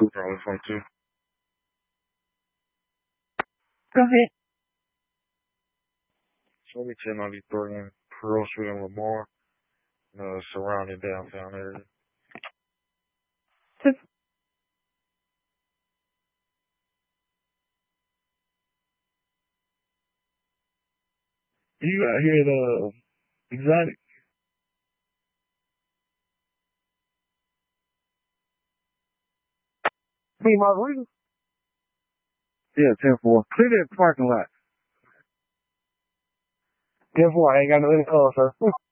Probably 22. Go ahead. So we 1093 in Pearl Street and Lamar, surrounding downtown area. You out here at Exotic? Me, Margarita? Yeah, 10-4. Clear that parking lot. 10-4, I ain't got no sir.